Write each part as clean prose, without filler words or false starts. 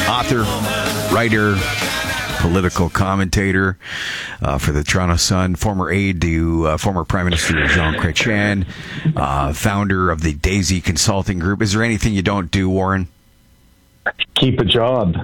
author, writer, political commentator for the Toronto Sun, former aide to former Prime Minister Jean Chrétien, founder of the Daisy Consulting Group. Is there anything you don't do, Warren? Keep a job.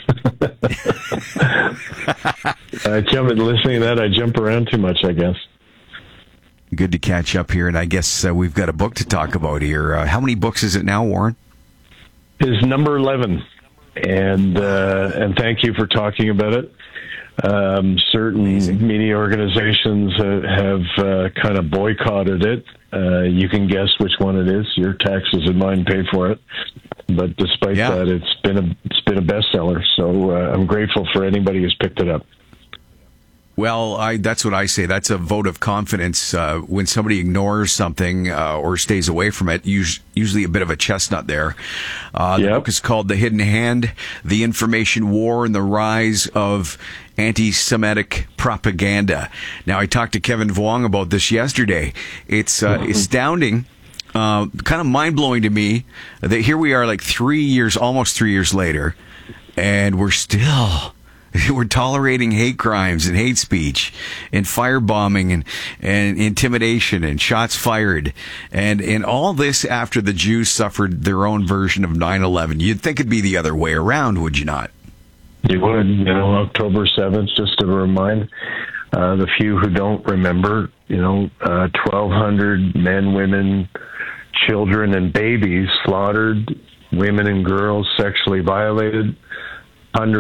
Listening to that, I jump around too much, I guess. Good to catch up here, and I guess we've got a book to talk about here. How many books is it now, Warren? Is number 11, and thank you for talking about it. Certain media organizations have kind of boycotted it. You can guess which one it is. Your taxes and mine pay for it. But despite that, it's been a bestseller. So I'm grateful for anybody who's picked it up. Well, that's what I say. That's a vote of confidence. When somebody ignores something or stays away from it, usually a bit of a chestnut there. The book is called The Hidden Hand, The Information War and the Rise of Anti-Semitic Propaganda. Now, I talked to Kevin Vuong about this yesterday. It's astounding. Kind of mind-blowing to me that here we are almost 3 years later, and we're tolerating hate crimes and hate speech and firebombing and intimidation and shots fired and all this after the Jews suffered their own version of 9/11. You'd think it'd be the other way around, would you not? You would. October 7th, just to remind the few who don't remember, 1,200 men, women, children, and babies slaughtered, women and girls sexually violated, hundreds